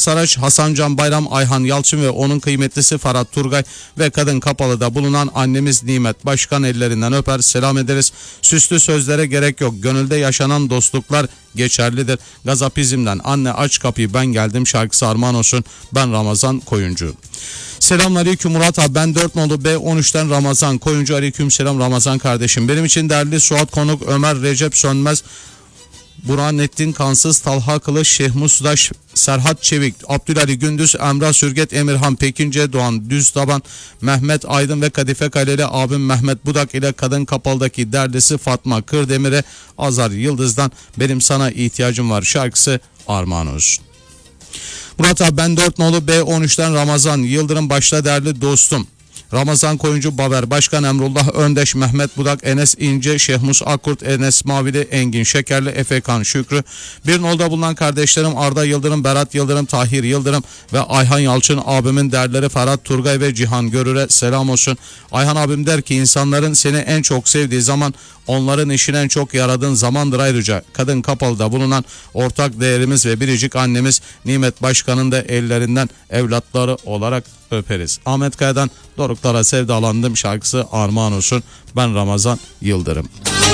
Saraç, Hasan Can Bayram, Ayhan Yalçın ve onun kıymetlisi Ferhat Turgay ve Kadın Kapalı'da bulunan annemiz Nimet Başkan ellerinden öper selam ederiz. Süslü sözlere gerek yok. Gönülde yaşanan dostluklar geçerlidir. Gazapizm'den Anne Aç Kapıyı Ben Geldim şarkısı armağan olsun. Ben Ramazan Koyuncu. Selamünaleyküm Murat abi, ben 4 nolu B13'ten Ramazan Koyuncu. Aleyküm selam Ramazan kardeşim. Benim için değerli Suat Konuk, Ömer Recep Sönmez, Burhanettin Kansız, Talha Kılıç, Şeyh Mustaş, Serhat Çevik, Abdülali Gündüz, Emrah Sürget, Emirhan Pekince, Doğan Düztaban, Mehmet Aydın ve Kadife Kaleli abim Mehmet Budak ile Kadın Kapalı'daki derdisi Fatma Kırdemir'e Azar Yıldız'dan Benim Sana İhtiyacım Var şarkısı armağan olsun. Murat abi, ben 4 nolu B13'ten Ramazan Yıldırım başta değerli dostum. Ramazan Koyuncu, Başkan Emrullah Öndeş, Mehmet Budak, Enes İnce, Şehmus Akkurt, Enes Mavili, Engin Şekerli, Efekan Şükrü. Bir nolda bulunan kardeşlerim Arda Yıldırım, Berat Yıldırım, Tahir Yıldırım ve Ayhan Yalçın abimin derleri Ferhat Turgay ve Cihan Görür'e selam olsun. Ayhan abim der ki insanların seni en çok sevdiği zaman onların işine en çok yaradığın zamandır. Ayrıca Kadın Kapalı'da bulunan ortak değerimiz ve biricik annemiz Nimet Başkan'ın da ellerinden evlatları olarak öperiz. Ahmet Kaya'dan Doruklara Sevdalandım şarkısı armağan olsun. Ben Ramazan Yıldırım.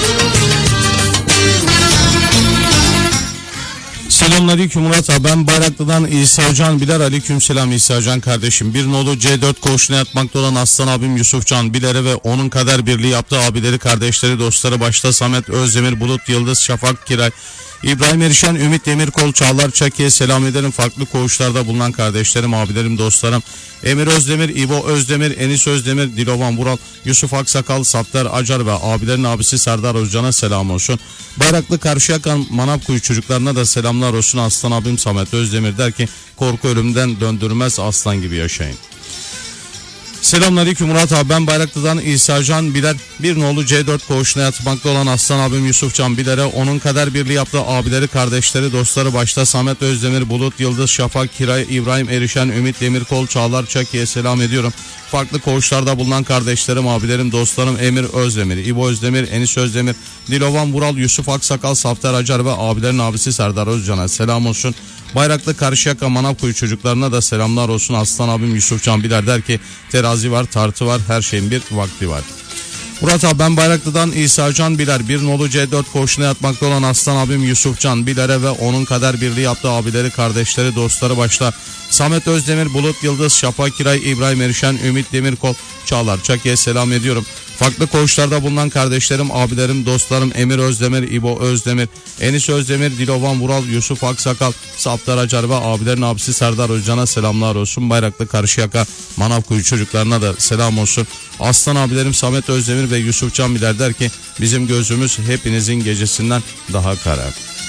Selamünaleyküm Murat abi, ben Bayraklı'dan İsa Can Biler. Aleykümselam İsa Can kardeşim. Bir nolu C4 koğuşuna yatmakta olan aslan abim Yusuf Can Biler'e ve onun kader birliği yaptığı abileri, kardeşleri, dostları başta Samet Özdemir, Bulut Yıldız, Şafak Kiray, İbrahim Erişen, Ümit Demirkol, Çağlar Çaki'ye selam ederim. Farklı koğuşlarda bulunan kardeşlerim, abilerim, dostlarım Emir Özdemir, İbo Özdemir, Enis Özdemir, Dilovan Vural, Yusuf Aksakal, Safter Acar ve abilerin abisi Serdar Özcan'a selam olsun. Bayraklı Karşıyaka Manavkuyu çocuklarına da selamlar olsun. Aslan abim Samet Özdemir der ki korku ölümden döndürmez, aslan gibi yaşayın. Selamünaleyküm Murat abi, ben Bayraklı'dan İsa Can Biler. Bir nolu C4 koğuşuna yatmakta olan aslan abim Yusuf Can Biler'e onun kader birliği yaptığı abileri, kardeşleri, dostları başta Samet Özdemir, Bulut Yıldız, Şafak Kiray, İbrahim Erişen, Ümit Demirkol, Çağlar Çaki'ye selam ediyorum. Farklı koğuşlarda bulunan kardeşlerim, abilerim, dostlarım Emir Özdemir, İbo Özdemir, Enis Özdemir, Dilovan Vural, Yusuf Aksakal, Safter Acar ve abilerin abisi Serdar Özcan'a selam olsun. Bayraklı Karşıyaka Manavkuyu çocuklarına da selamlar olsun. Aslan abim Yusuf Can Biler der ki terazi var, tartı var, her şeyin bir vakti var. Murat abi, ben Bayraklı'dan İsa Can Biler. Bir nolu C4 koğuşuna yatmakta olan aslan abim Yusuf Can Biler'e ve onun kader birliği yaptığı abileri, kardeşleri, dostları başta Samet Özdemir, Bulut Yıldız, Şafak Kiray, İbrahim Erişen, Ümit Demirkol, Çağlar Çaki'ye selam ediyorum. Farklı koğuşlarda bulunan kardeşlerim, abilerim, dostlarım Emir Özdemir, İbo Özdemir, Enis Özdemir, Dilovan Vural, Yusuf Aksakal, Safter Acar ve abilerin abisi Serdar Özcan'a selamlar olsun. Bayraklı Karşıyaka Manavkuyu çocuklarına da selam olsun. Aslan abilerim Samet Özdemir ve Yusuf Can Biler der ki bizim gözümüz hepinizin gecesinden daha kara.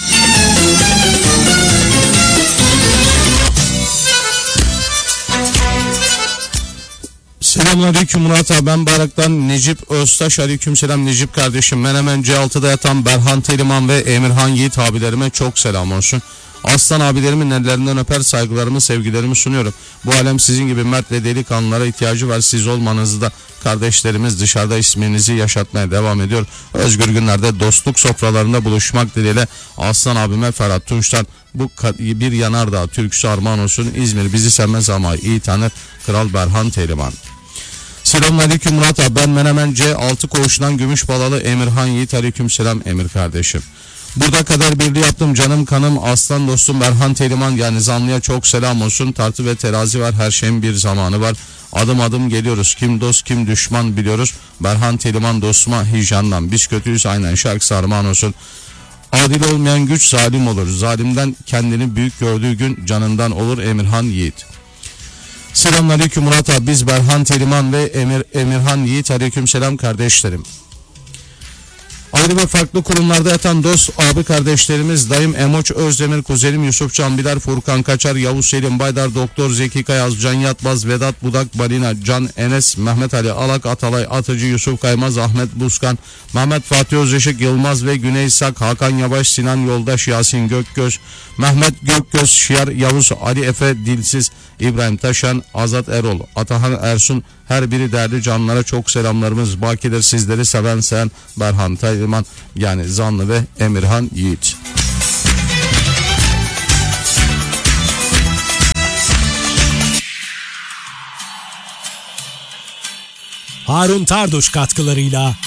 Selamünaleyküm Murat abi, ben Bayrak'tan Necip Öztaş. Aleykümselam Necip kardeşim. Menemen C6'da yatan Berhan Teliman ve Emirhan Yiğit abilerime çok selam olsun. Aslan abilerimin ellerinden öper, saygılarımı, sevgilerimi sunuyorum. Bu alem sizin gibi mert ve delikanlılara ihtiyacı var. Siz olmanızda kardeşlerimiz dışarıda isminizi yaşatmaya devam ediyor. Özgür günlerde dostluk sofralarında buluşmak dileğiyle Aslan abime Ferhat Tunç'tan bu bir yanardağ türküsü armağan olsun. İzmir bizi sevmez ama iyi tanır Kral Berhan Teliman. Selamünaleyküm Murat abi, ben Menemen C6 koğuşundan Gümüşbalalı Emirhan Yiğit. Aleykümselam Emir kardeşim. Burada kader birliği yaptım canım kanım aslan dostum Berhan Teliman, yani zanlıya çok selam olsun. Tartı ve terazi var, her şeyin bir zamanı var. Adım adım geliyoruz, kim dost kim düşman biliyoruz. Berhan Teliman dostuma hicrandan, biz kötüyüz aynen şarkısı armağan olsun. Adil olmayan güç zalim olur, zalimden kendini büyük gördüğü gün canından olur Emirhan Yiğit. Selamünaleyküm Murat abi, biz Berhan Teliman ve Emirhan Yiğit. Aleykümselam kardeşlerim. Ayrı ve farklı kurumlarda yatan dost abi kardeşlerimiz dayım Emoç Özdemir, kuzenim Yusuf Can Biler, Furkan Kaçar, Yavuz Selim Baydar, Doktor Zeki Kayaz, Can Yatmaz, Vedat Budak, Balina, Can Enes, Mehmet Ali Alak, Atalay Atıcı, Yusuf Kaymaz, Ahmet Buskan, Mehmet Fatih Özışık, Yılmaz ve Güney Sak, Hakan Yavaş, Sinan Yoldaş, Yasin Gökgöz, Mehmet Gökgöz, Şiar Yavuz, Ali Efe Dilsiz, İbrahim Taşan, Azat Erol, Atahan Ersun, her biri değerli canlara çok selamlarımız bakidir. Sizleri seven sen Berhan Teliman, yani Zanlı ve Emirhan Yiğit. Harun Tardoş katkılarıyla